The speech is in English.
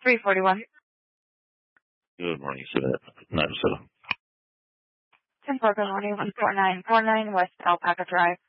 341. Good morning, Senate. 907. 10-4, good morning, 14949 West Alpaca Drive.